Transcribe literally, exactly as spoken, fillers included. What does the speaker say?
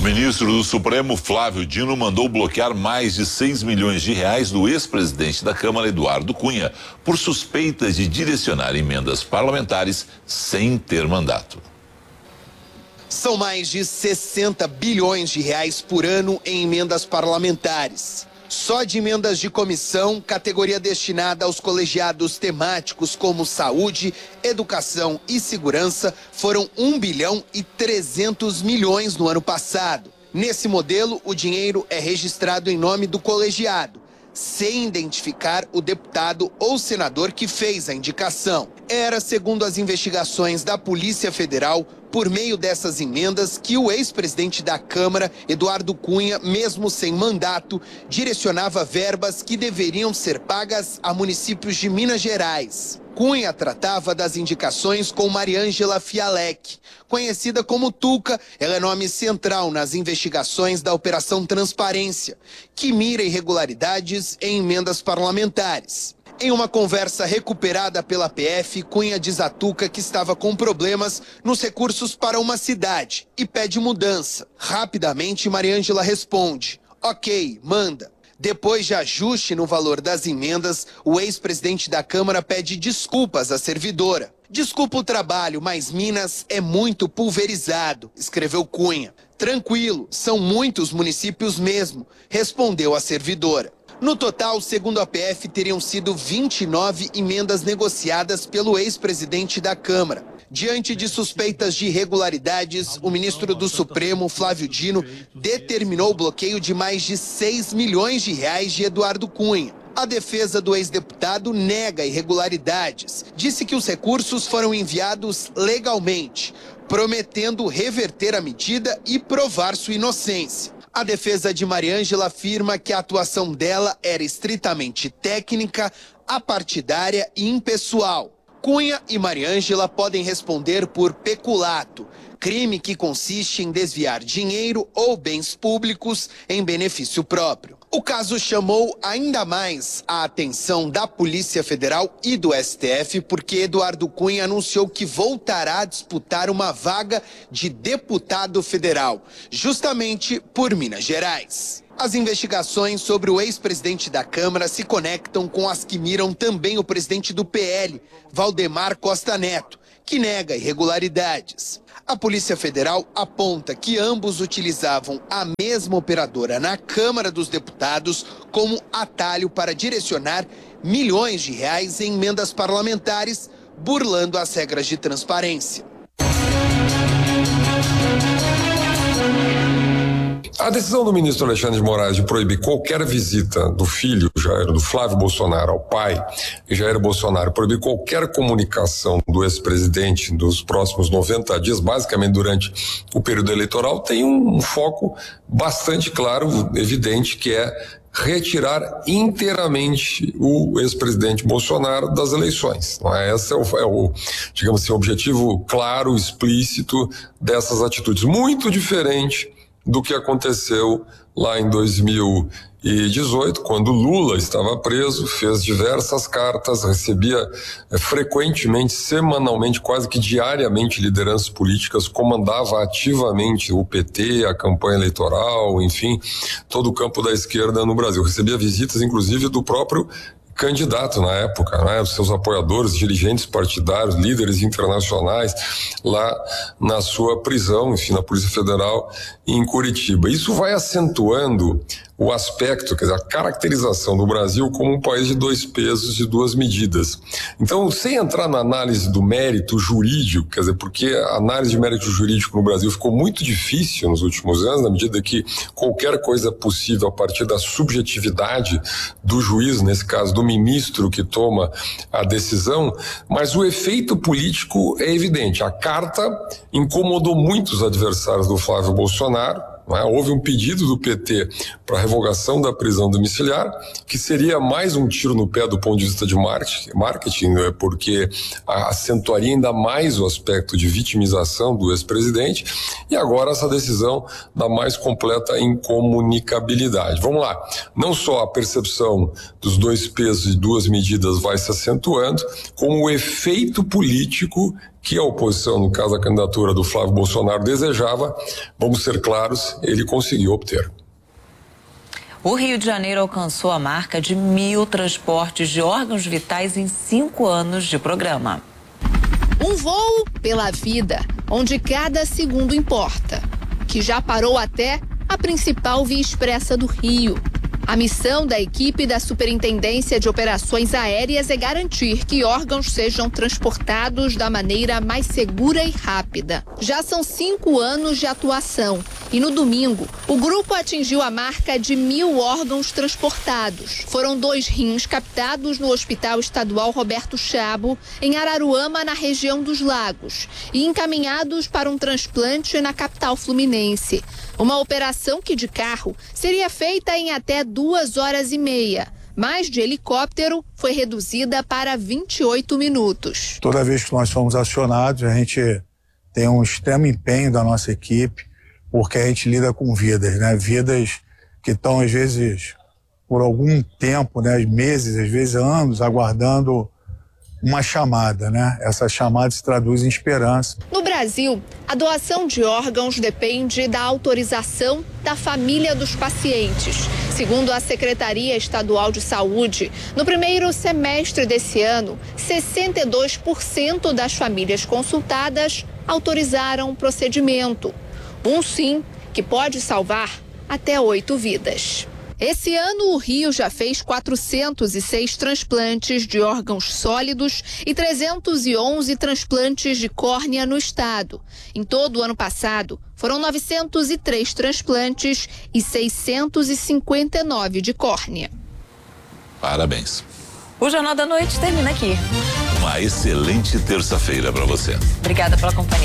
ministro do Supremo, Flávio Dino, mandou bloquear mais de seis milhões de reais do ex-presidente da Câmara, Eduardo Cunha, por suspeitas de direcionar emendas parlamentares sem ter mandato. São mais de sessenta bilhões de reais por ano em emendas parlamentares. Só de emendas de comissão, categoria destinada aos colegiados temáticos como saúde, educação e segurança, foram um bilhão e trezentos milhões no ano passado. Nesse modelo, o dinheiro é registrado em nome do colegiado, sem identificar o deputado ou senador que fez a indicação. Era, segundo as investigações da Polícia Federal, por meio dessas emendas que o ex-presidente da Câmara, Eduardo Cunha, mesmo sem mandato, direcionava verbas que deveriam ser pagas a municípios de Minas Gerais. Cunha tratava das indicações com Mariângela Fialec. Conhecida como Tuca, ela é nome central nas investigações da Operação Transparência, que mira irregularidades em emendas parlamentares. Em uma conversa recuperada pela P F, Cunha diz a Tuca que estava com problemas nos recursos para uma cidade e pede mudança. Rapidamente, Mariângela responde: ok, manda. Depois de ajuste no valor das emendas, o ex-presidente da Câmara pede desculpas à servidora. Desculpa o trabalho, mas Minas é muito pulverizado, escreveu Cunha. Tranquilo, são muitos municípios mesmo, respondeu a servidora. No total, segundo a P F, teriam sido vinte e nove emendas negociadas pelo ex-presidente da Câmara. Diante de suspeitas de irregularidades, o ministro do Supremo, Flávio Dino, determinou o bloqueio de mais de seis milhões de reais de Eduardo Cunha. A defesa do ex-deputado nega irregularidades. Disse que os recursos foram enviados legalmente, prometendo reverter a medida e provar sua inocência. A defesa de Mariângela afirma que a atuação dela era estritamente técnica, apartidária e impessoal. Cunha e Mariângela podem responder por peculato, crime que consiste em desviar dinheiro ou bens públicos em benefício próprio. O caso chamou ainda mais a atenção da Polícia Federal e do S T F porque Eduardo Cunha anunciou que voltará a disputar uma vaga de deputado federal, justamente por Minas Gerais. As investigações sobre o ex-presidente da Câmara se conectam com as que miram também o presidente do P L, Valdemar Costa Neto, que nega irregularidades. A Polícia Federal aponta que ambos utilizavam a mesma operadora na Câmara dos Deputados como atalho para direcionar milhões de reais em emendas parlamentares, burlando as regras de transparência. A decisão do ministro Alexandre de Moraes de proibir qualquer visita do filho, Jair, do Flávio Bolsonaro, ao pai, Jair Bolsonaro, proibir qualquer comunicação do ex-presidente nos próximos noventa dias, basicamente durante o período eleitoral, tem um, um foco bastante claro, evidente, que é retirar inteiramente o ex-presidente Bolsonaro das eleições. Não é? Esse é o, é o, digamos assim, objetivo claro, explícito dessas atitudes, muito diferente do que aconteceu lá em dois mil e dezoito, quando Lula estava preso, fez diversas cartas, recebia eh, frequentemente, semanalmente, quase que diariamente lideranças políticas, comandava ativamente o P T, a campanha eleitoral, enfim, todo o campo da esquerda no Brasil. Recebia visitas, inclusive, do próprio candidato na época, né, os seus apoiadores, dirigentes partidários, líderes internacionais lá na sua prisão, enfim, na Polícia Federal em Curitiba. Isso vai acentuando o aspecto, quer dizer, a caracterização do Brasil como um país de dois pesos e duas medidas. Então, sem entrar na análise do mérito jurídico, quer dizer, porque a análise de mérito jurídico no Brasil ficou muito difícil nos últimos anos, na medida que qualquer coisa é possível a partir da subjetividade do juiz, nesse caso do ministro que toma a decisão, mas o efeito político é evidente. A carta incomodou muitos adversários do Flávio Bolsonaro. Não é? Houve um pedido do P T para a revogação da prisão domiciliar, que seria mais um tiro no pé do ponto de vista de marketing, né? Porque acentuaria ainda mais o aspecto de vitimização do ex-presidente, e agora essa decisão da mais completa incomunicabilidade. Vamos lá, não só a percepção dos dois pesos e duas medidas vai se acentuando, como o efeito político que a oposição, no caso a candidatura do Flávio Bolsonaro, desejava, vamos ser claros, ele conseguiu obter. O Rio de Janeiro alcançou a marca de mil transportes de órgãos vitais em cinco anos de programa. Um voo pela vida, onde cada segundo importa, que já parou até a principal via expressa do Rio. A missão da equipe da Superintendência de Operações Aéreas é garantir que órgãos sejam transportados da maneira mais segura e rápida. Já são cinco anos de atuação e no domingo o grupo atingiu a marca de mil órgãos transportados. Foram dois rins captados no Hospital Estadual Roberto Chabo, em Araruama, na região dos Lagos, e encaminhados para um transplante na capital fluminense. Uma operação que de carro seria feita em até duas horas e meia, mas de helicóptero foi reduzida para vinte e oito minutos. Toda vez que nós somos acionados, a gente tem um extremo empenho da nossa equipe, porque a gente lida com vidas, né? Vidas que estão, às vezes, por algum tempo, né? Meses, às vezes anos, aguardando uma chamada, né? Essa chamada se traduz em esperança. No Brasil, a doação de órgãos depende da autorização da família dos pacientes. Segundo a Secretaria Estadual de Saúde, no primeiro semestre desse ano, sessenta e dois por cento das famílias consultadas autorizaram o procedimento. Um sim que pode salvar até oito vidas. Esse ano, o Rio já fez quatrocentos e seis transplantes de órgãos sólidos e trezentos e onze transplantes de córnea no estado. Em todo o ano passado, foram novecentos e três transplantes e seiscentos e cinquenta e nove de córnea. Parabéns. O Jornal da Noite termina aqui. Uma excelente terça-feira para você. Obrigada pela companhia.